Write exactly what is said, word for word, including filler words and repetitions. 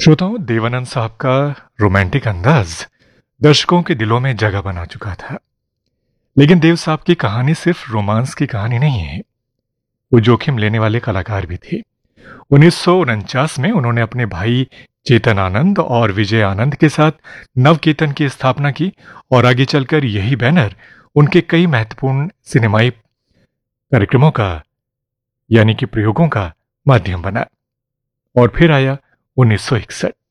श्रोताओं, देवानंद साहब का रोमांटिक अंदाज दर्शकों के दिलों में जगह बना चुका था। लेकिन देव साहब की कहानी सिर्फ रोमांस की कहानी नहीं है, वो जोखिम लेने वाले कलाकार भी थे। उन्नीस सौ उनचास में उन्होंने अपने भाई चेतन आनंद और विजय आनंद के साथ नवकेतन की स्थापना की और आगे चलकर यही बैनर उनके कई महत्वपूर्ण सिनेमाई कार्यक्रमों का यानी कि प्रयोगों का माध्यम बना। और फिर आया उन्नीस सौ इकसठ।